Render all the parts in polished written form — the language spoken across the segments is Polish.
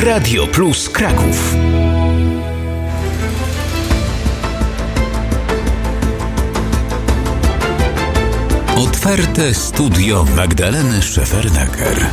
Radio Plus Kraków. Otwarte studio Magdaleny Szefernaker.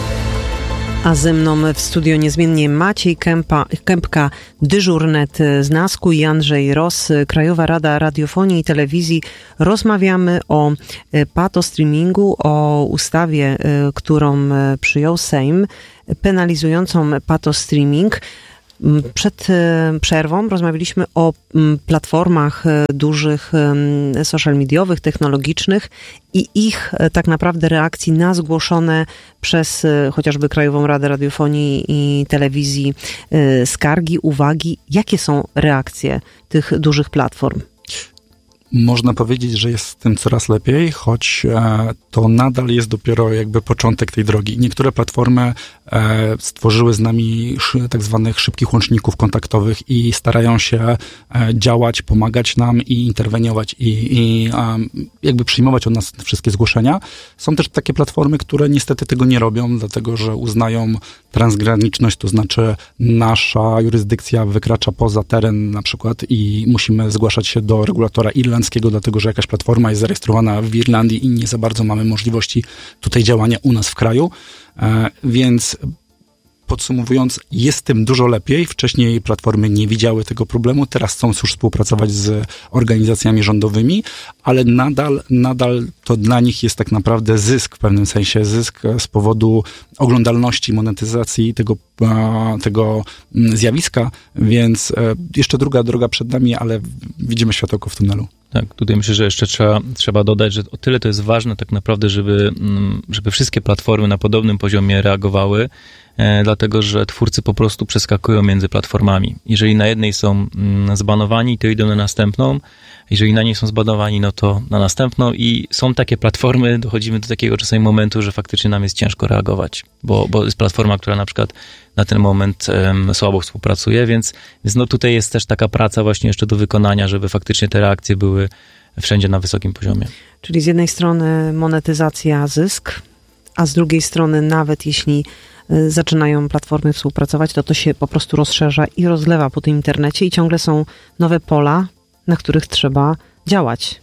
A ze mną w studio niezmiennie Maciej Kępka, dyżurnet z NASK-u i Andrzej Ross, Krajowa Rada Radiofonii i Telewizji. Rozmawiamy o patostreamingu, o ustawie, którą przyjął Sejm, penalizującą patostreaming. Przed przerwą rozmawialiśmy o platformach dużych social mediowych, technologicznych i ich tak naprawdę reakcji na zgłoszone przez chociażby Krajową Radę Radiofonii i Telewizji skargi, uwagi. Jakie są reakcje tych dużych platform? Można powiedzieć, że jest z tym coraz lepiej, choć to nadal jest dopiero jakby początek tej drogi. Niektóre platformy stworzyły z nami tak zwanych szybkich łączników kontaktowych i starają się działać, pomagać nam i interweniować i jakby przyjmować od nas wszystkie zgłoszenia. Są też takie platformy, które niestety tego nie robią, dlatego że uznają transgraniczność, to znaczy nasza jurysdykcja wykracza poza teren na przykład i musimy zgłaszać się do regulatora irlandzkiego, dlatego że jakaś platforma jest zarejestrowana w Irlandii i nie za bardzo mamy możliwości tutaj działania u nas w kraju. Więc podsumowując, jest tym dużo lepiej. Wcześniej platformy nie widziały tego problemu, teraz chcą już współpracować z organizacjami rządowymi, ale nadal to dla nich jest tak naprawdę zysk w pewnym sensie, zysk z powodu oglądalności, monetyzacji tego zjawiska, więc jeszcze druga droga przed nami, ale widzimy światełko w tunelu. Tak, tutaj myślę, że jeszcze trzeba dodać, że o tyle to jest ważne tak naprawdę, żeby wszystkie platformy na podobnym poziomie reagowały, dlatego że twórcy po prostu przeskakują między platformami. Jeżeli na jednej są zbanowani, to idą na następną. Jeżeli na niej są zbanowani, no to na następną i są takie platformy, dochodzimy do takiego czasami momentu, że faktycznie nam jest ciężko reagować, bo jest platforma, która na przykład na ten moment słabo współpracuje, więc no tutaj jest też taka praca właśnie jeszcze do wykonania, żeby faktycznie te reakcje były wszędzie na wysokim poziomie. Czyli z jednej strony monetyzacja, zysk, a z drugiej strony nawet jeśli zaczynają platformy współpracować, to się po prostu rozszerza i rozlewa po tym internecie i ciągle są nowe pola, na których trzeba działać.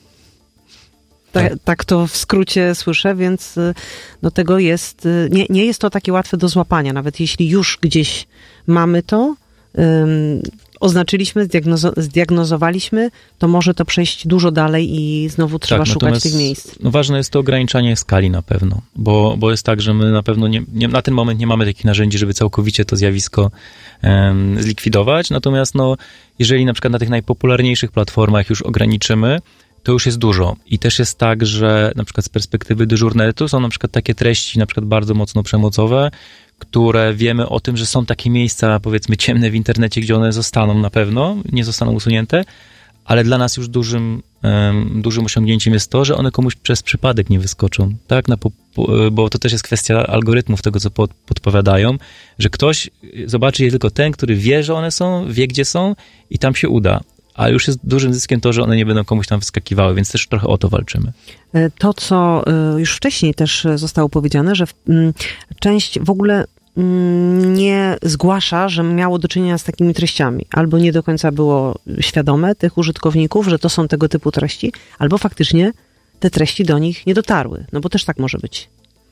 Tak to w skrócie słyszę, więc do tego jest, nie jest to takie łatwe do złapania. Nawet jeśli już gdzieś mamy to, oznaczyliśmy, zdiagnozowaliśmy, to może to przejść dużo dalej i znowu trzeba szukać tych miejsc. No ważne jest to ograniczanie skali na pewno, bo jest tak, że my na pewno na ten moment nie mamy takich narzędzi, żeby całkowicie to zjawisko zlikwidować, natomiast jeżeli na przykład na tych najpopularniejszych platformach już ograniczymy, to już jest dużo. I też jest tak, że na przykład z perspektywy dyżurnetu są na przykład takie treści na przykład bardzo mocno przemocowe, które wiemy o tym, że są takie miejsca, powiedzmy, ciemne w internecie, gdzie one zostaną na pewno, nie zostaną usunięte, ale dla nas już dużym osiągnięciem jest to, że one komuś przez przypadek nie wyskoczą, tak? Bo to też jest kwestia algorytmów, tego co podpowiadają, że ktoś zobaczy je tylko ten, który wie, że one są, wie gdzie są i tam się uda. A już jest dużym zyskiem to, że one nie będą komuś tam wyskakiwały, więc też trochę o to walczymy. To, co już wcześniej też zostało powiedziane, że część w ogóle nie zgłasza, że miało do czynienia z takimi treściami. Albo nie do końca było świadome tych użytkowników, że to są tego typu treści, albo faktycznie te treści do nich nie dotarły. No bo też tak może być.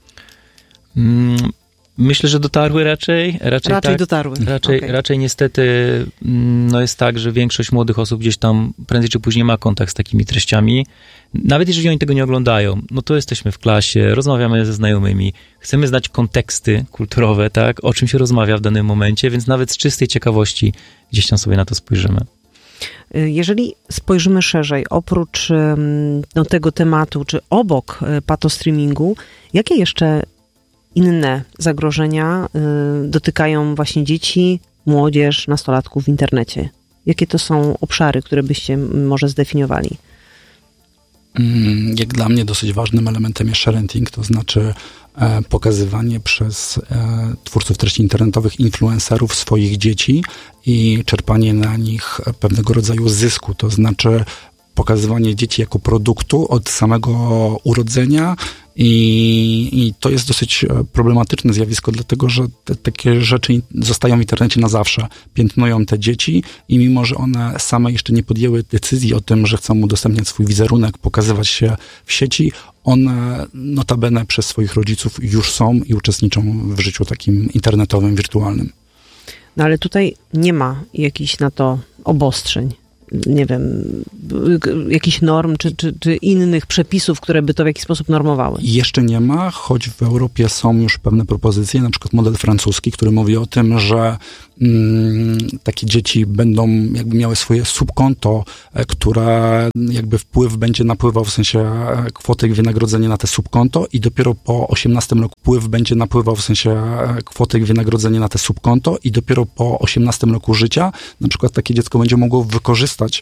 Myślę, że dotarły raczej tak, dotarły. Raczej niestety jest tak, że większość młodych osób gdzieś tam prędzej czy później ma kontakt z takimi treściami. Nawet jeżeli oni tego nie oglądają, no to jesteśmy w klasie, rozmawiamy ze znajomymi, chcemy znać konteksty kulturowe, tak, o czym się rozmawia w danym momencie, więc nawet z czystej ciekawości gdzieś tam sobie na to spojrzymy. Jeżeli spojrzymy szerzej, oprócz tego tematu, czy obok patostreamingu, jakie jeszcze inne zagrożenia dotykają właśnie dzieci, młodzież, nastolatków w internecie? Jakie to są obszary, które byście może zdefiniowali? Jak dla mnie dosyć ważnym elementem jest sharenting, to znaczy pokazywanie przez twórców treści internetowych, influencerów swoich dzieci i czerpanie na nich pewnego rodzaju zysku, to znaczy pokazywanie dzieci jako produktu od samego urodzenia I to jest dosyć problematyczne zjawisko, dlatego że takie rzeczy zostają w internecie na zawsze. Piętnują te dzieci i mimo, że one same jeszcze nie podjęły decyzji o tym, że chcą udostępniać swój wizerunek, pokazywać się w sieci, one notabene przez swoich rodziców już są i uczestniczą w życiu takim internetowym, wirtualnym. No ale tutaj nie ma jakichś na to obostrzeń. Nie wiem, jakichś norm czy innych przepisów, które by to w jakiś sposób normowały? Jeszcze nie ma, choć w Europie są już pewne propozycje, na przykład model francuski, który mówi o tym, że takie dzieci będą jakby miały swoje subkonto, które jakby wpływ będzie napływał, w sensie kwotę wynagrodzenia na te subkonto i dopiero po 18 roku wpływ będzie napływał, w sensie kwotę wynagrodzenia na te subkonto i dopiero po 18 roku życia na przykład takie dziecko będzie mogło wykorzystać